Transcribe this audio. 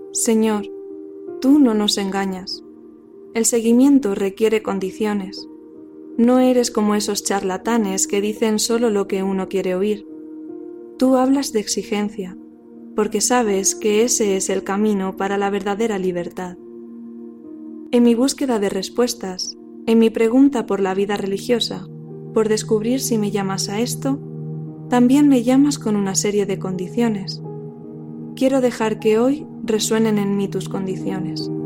Señor, tú no nos engañas. El seguimiento requiere condiciones. No eres como esos charlatanes que dicen solo lo que uno quiere oír. Tú hablas de exigencia, porque sabes que ese es el camino para la verdadera libertad. En mi búsqueda de respuestas, en mi pregunta por la vida religiosa, por descubrir si me llamas a esto, también me llamas con una serie de condiciones. Quiero dejar que hoy resuenen en mí tus condiciones.